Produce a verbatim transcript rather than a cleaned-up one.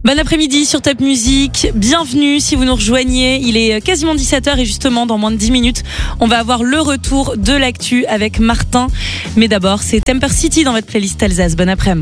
Bon après-midi sur Top Music, bienvenue si vous nous rejoignez, il est quasiment dix-sept heures et justement dans moins de dix minutes on va avoir le retour de l'actu avec Martin. Mais d'abord c'est Temper City dans votre playlist Alsace, bon après-midi.